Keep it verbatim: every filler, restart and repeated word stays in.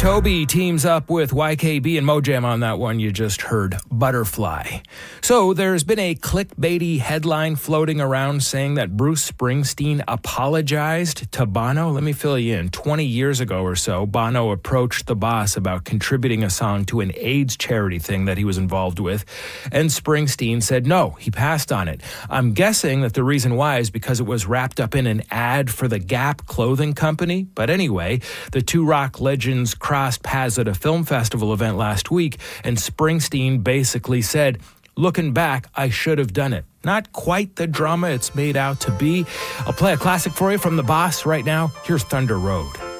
Toby teams up with Y K B and Mojam on that one. You just heard Butterfly. So there's been a clickbaity headline floating around saying that Bruce Springsteen apologized to Bono. Let me fill you in. twenty years ago or so, Bono approached the boss about contributing a song to an AIDS charity thing that he was involved with, and Springsteen said no, he passed on it. I'm guessing that the reason why is because it was wrapped up in an ad for the Gap clothing company. But anyway, the two rock legends crossed paths at a film festival event last week, and Springsteen basically said, looking back, I should have done it. Not quite the drama it's made out to be. I'll play a classic for you from the boss right now. Here's Thunder Road.